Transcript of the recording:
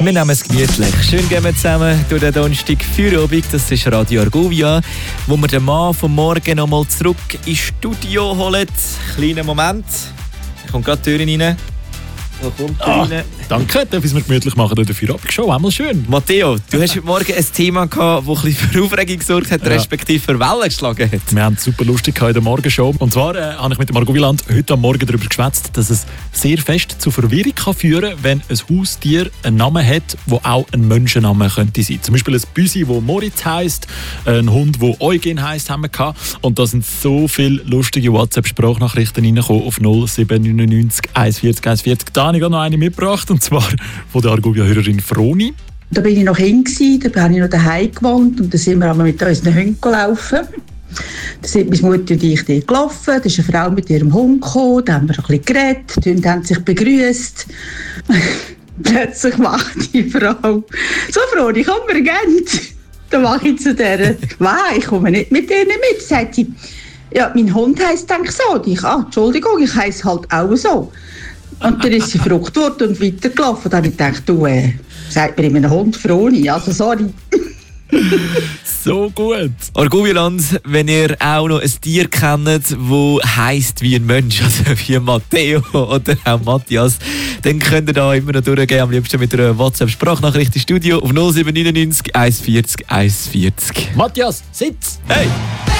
Wir nehmen es gemütlich. Schön gehen wir zusammen durch den Donnerstag Feierabend. Das ist Radio Argovia, wo wir den Mann vom Morgen noch mal zurück ins Studio holen. Kleiner Moment. Ich komme gerade die Tür rein. Wo kommt die rein? Danke, darf ich es mir gemütlich machen durch die Feierabend-Show. Einmal schön. Matteo, du hast heute Morgen ein Thema gehabt, das ein bisschen für Aufregung gesorgt hat, respektive für Wellen geschlagen hat. Wir haben es super lustig in der Morgenshow. Und zwar habe ich mit dem Argoviland heute am Morgen darüber geschwätzt, dass es sehr fest zu Verwirrung kann führen kann, wenn ein Haustier einen Namen hat, der auch ein Menschenname könnte sein. Zum Beispiel ein Büsi, das Moritz heisst, ein Hund, der Eugen heisst, haben wir gehabt. Und da sind so viele lustige WhatsApp-Sprachnachrichten reingekommen auf 0799 140 140. Da habe ich noch eine mitgebracht, und zwar von der Argovia-Hörerin Froni. Da bin ich noch hin, da habe ich noch daheim gewohnt und da sind wir einmal mit unseren Hunden gelaufen. Da sind meine Mutter und ich dort gelaufen, da ist eine Frau mit ihrem Hund gekommen, da haben wir ein bisschen geredet, die Hunde haben sich begrüßt. Plötzlich macht die Frau: «So, Froni, komm, wir gehen.» Da mache ich zu der: «Wow, ich komme nicht mit denen mit.» Sagt sie: «Ja, mein Hund heisst denk so.» Und ich: «Entschuldigung, ich heisse halt auch so.» Und dann ist sie verrückt worden und weitergelaufen. Dann habe ich gedacht: «Du, sagt mir immer ein Hund Froni, also sorry.» So gut. Argovia-Land, wenn ihr auch noch ein Tier kennt, das heisst wie ein Mensch, also wie Matteo oder auch Matthias, dann könnt ihr da immer noch durchgehen, am liebsten mit einer WhatsApp-Sprachnachricht ins Studio auf 0799 140 140. Matthias, sitz! Hey!